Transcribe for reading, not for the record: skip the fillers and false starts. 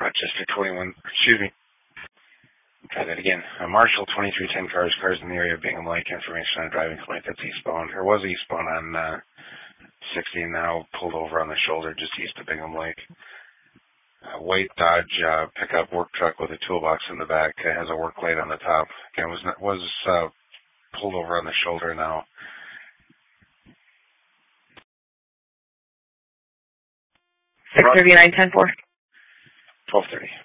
Rochester 21, excuse me. Try that again. Marshall 2310 cars in the area of Bingham Lake. Information on driving complaint that's eastbound. Or was eastbound on 60, now pulled over on the shoulder just east of Bingham Lake. White Dodge pickup work truck with a toolbox in the back. Has a work light on the top. Again, was pulled over on the shoulder now. 639-10-4. 1230.